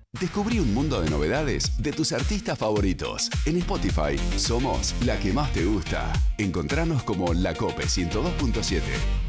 Descubrí un mundo de novedades de tus artistas favoritos. En Spotify somos la que más te gusta. Encontranos como La Cope 102.7.